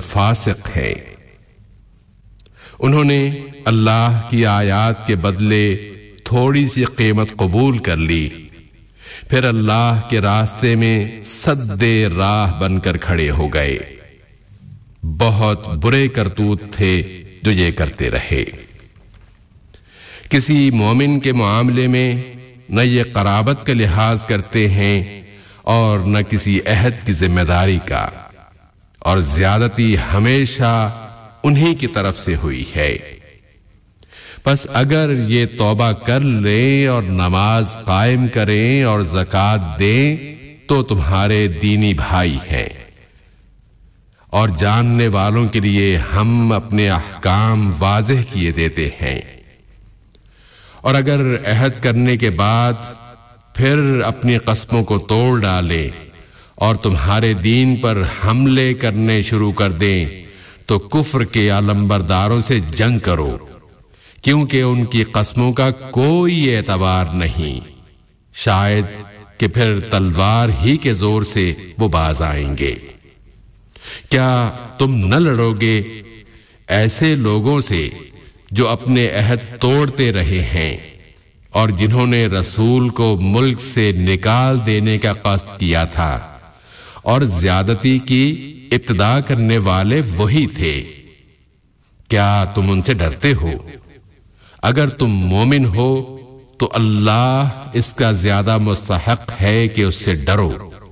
فاسق ہے۔ انہوں نے اللہ کی آیات کے بدلے تھوڑی سی قیمت قبول کر لی، پھر اللہ کے راستے میں سد راہ بن کر کھڑے ہو گئے۔ بہت برے کرتوت تھے جو یہ کرتے رہے۔ کسی مومن کے معاملے میں نہ یہ قرابت کا لحاظ کرتے ہیں اور نہ کسی عہد کی ذمہ داری کا، اور زیادتی ہمیشہ انہی کی طرف سے ہوئی ہے۔ پس اگر یہ توبہ کر لیں اور نماز قائم کریں اور زکوٰۃ دیں تو تمہارے دینی بھائی ہیں، اور جاننے والوں کے لیے ہم اپنے احکام واضح کیے دیتے ہیں۔ اور اگر عہد کرنے کے بعد پھر اپنی قسموں کو توڑ ڈالیں اور تمہارے دین پر حملے کرنے شروع کر دیں تو کفر کے علمبرداروں سے جنگ کرو، کیونکہ ان کی قسموں کا کوئی اعتبار نہیں، شاید کہ پھر تلوار ہی کے زور سے وہ باز آئیں گے۔ کیا تم نہ لڑو گے ایسے لوگوں سے جو اپنے عہد توڑتے رہے ہیں اور جنہوں نے رسول کو ملک سے نکال دینے کا قصد کیا تھا، اور زیادتی کی ابتدا کرنے والے وہی تھے؟ کیا تم ان سے ڈرتے ہو؟ اگر تم مومن ہو تو اللہ اس کا زیادہ مستحق ہے کہ اس سے ڈرو۔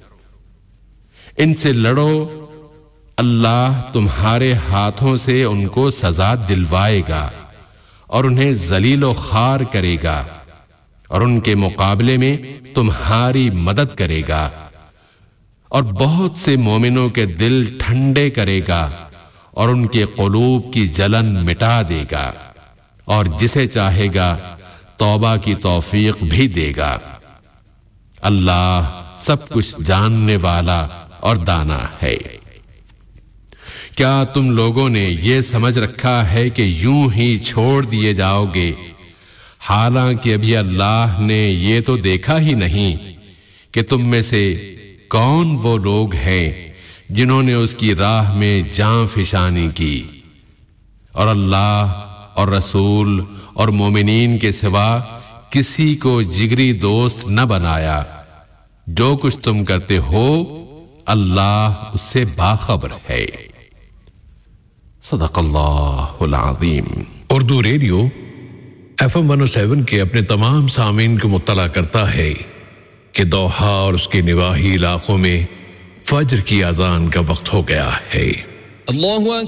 ان سے لڑو، اللہ تمہارے ہاتھوں سے ان کو سزا دلوائے گا اور انہیں ذلیل و خوار کرے گا، اور ان کے مقابلے میں تمہاری مدد کرے گا، اور بہت سے مومنوں کے دل ٹھنڈے کرے گا اور ان کے قلوب کی جلن مٹا دے گا، اور جسے چاہے گا توبہ کی توفیق بھی دے گا۔ اللہ سب کچھ جاننے والا اور دانا ہے۔ کیا تم لوگوں نے یہ سمجھ رکھا ہے کہ یوں ہی چھوڑ دیے جاؤ گے، حالانکہ ابھی اللہ نے یہ تو دیکھا ہی نہیں کہ تم میں سے کون وہ لوگ ہیں جنہوں نے اس کی راہ میں جاں فشانی کی، اور اللہ اور رسول اور مومنین کے سوا کسی کو جگری دوست نہ بنایا۔ جو کچھ تم کرتے ہو اللہ اس سے باخبر ہے۔ صدق اللہ العظیم۔ اردو ریڈیو FM 107 کے اپنے تمام سامعین کو مطلع کرتا ہے کہ دوحہ اور اس کے نواحی علاقوں میں فجر کی اذان کا وقت ہو گیا ہے۔ اللہ